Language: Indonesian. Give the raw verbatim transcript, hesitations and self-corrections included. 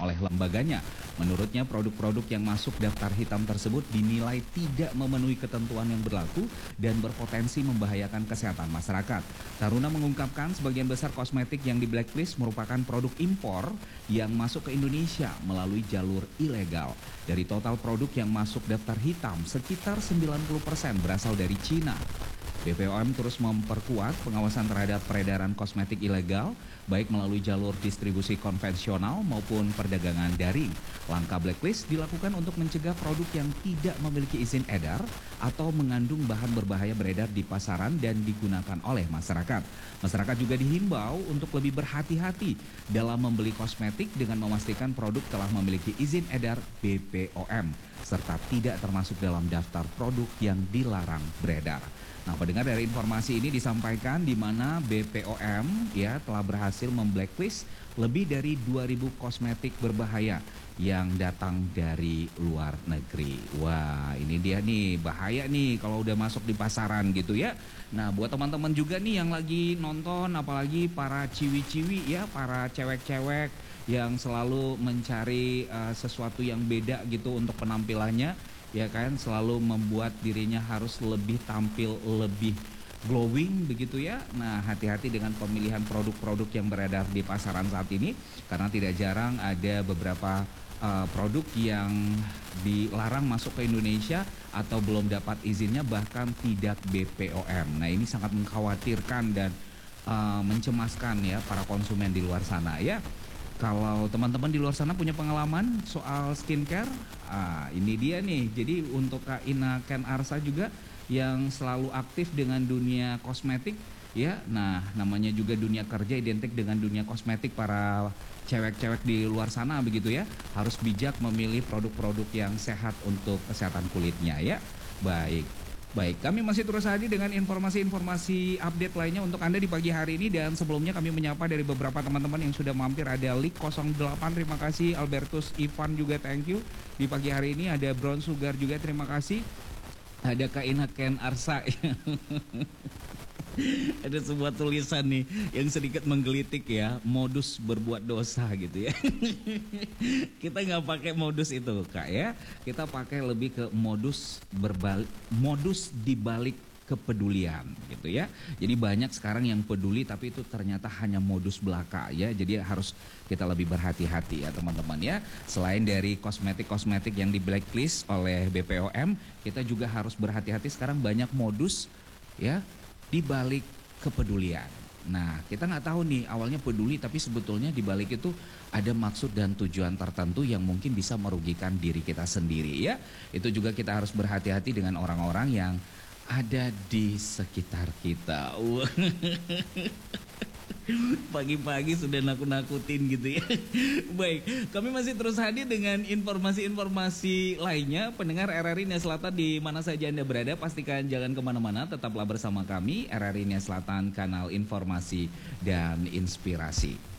oleh lembaganya. Menurutnya, produk-produk yang masuk daftar hitam tersebut dinilai tidak memenuhi ketentuan yang berlaku dan berpotensi membahayakan kesehatan masyarakat. Taruna mengungkapkan sebagian besar kosmetik yang di blacklist merupakan produk impor yang masuk ke Indonesia melalui jalur ilegal. Dari total produk yang masuk daftar hitam, sekitar sembilan puluh persen berasal dari Cina. B P O M terus memperkuat pengawasan terhadap peredaran kosmetik ilegal, baik melalui jalur distribusi konvensional maupun perdagangan daring. Langkah blacklist dilakukan untuk mencegah produk yang tidak memiliki izin edar atau mengandung bahan berbahaya beredar di pasaran dan digunakan oleh masyarakat. Masyarakat juga dihimbau untuk lebih berhati-hati dalam membeli kosmetik dengan memastikan produk telah memiliki izin edar B P O M serta tidak termasuk dalam daftar produk yang dilarang beredar. Nah, pendengar, dari informasi ini disampaikan di mana B P O M ya telah berhasil memblacklist lebih dari dua ribu kosmetik berbahaya yang datang dari luar negeri. Wah, ini dia nih, bahaya nih kalau udah masuk di pasaran gitu ya. Nah, buat teman-teman juga nih yang lagi nonton, apalagi para ciwi-ciwi ya, para cewek-cewek yang selalu mencari uh, sesuatu yang beda gitu untuk penampilannya, ya kan, selalu membuat dirinya harus lebih tampil lebih glowing begitu ya. Nah, hati-hati dengan pemilihan produk-produk yang beredar di pasaran saat ini, karena tidak jarang ada beberapa uh, produk yang dilarang masuk ke Indonesia atau belum dapat izinnya, bahkan tidak B P O M. Nah, ini sangat mengkhawatirkan dan uh, mencemaskan ya para konsumen di luar sana ya. Kalau teman-teman di luar sana punya pengalaman soal skincare, ah, ini dia nih. Jadi untuk Kak Ina Ken Arsa juga yang selalu aktif dengan dunia kosmetik, ya. Nah, namanya juga dunia kerja identik dengan dunia kosmetik. Para cewek-cewek di luar sana begitu ya, harus bijak memilih produk-produk yang sehat untuk kesehatan kulitnya ya. Baik. Baik, kami masih terus hadir dengan informasi-informasi update lainnya untuk Anda di pagi hari ini. Dan sebelumnya kami menyapa dari beberapa teman-teman yang sudah mampir. Ada Lik nol delapan, terima kasih. Albertus Ivan juga thank you. Di pagi hari ini ada Brown Sugar juga, terima kasih. Ada Kak Ina Ken Arsa. Ada sebuah tulisan nih yang sedikit menggelitik ya, modus berbuat dosa gitu ya. Kita nggak pakai modus itu Kak ya, kita pakai lebih ke modus berbalik, modus dibalik kepedulian gitu ya. Jadi banyak sekarang yang peduli tapi itu ternyata hanya modus belaka ya. Jadi harus kita lebih berhati-hati ya teman-teman ya. Selain dari kosmetik-kosmetik yang di blacklist oleh B P O M, kita juga harus berhati-hati sekarang banyak modus ya di balik kepedulian. Nah, kita nggak tahu nih awalnya peduli, tapi sebetulnya di balik itu ada maksud dan tujuan tertentu yang mungkin bisa merugikan diri kita sendiri ya. Itu juga kita harus berhati-hati dengan orang-orang yang ada di sekitar kita. Pagi-pagi sudah nakut-nakutin gitu ya. Baik, kami masih terus hadir dengan informasi-informasi lainnya. Pendengar R R I Nia Selatan di mana saja Anda berada, pastikan jangan kemana-mana, tetaplah bersama kami R R I Nia Selatan, kanal informasi dan inspirasi.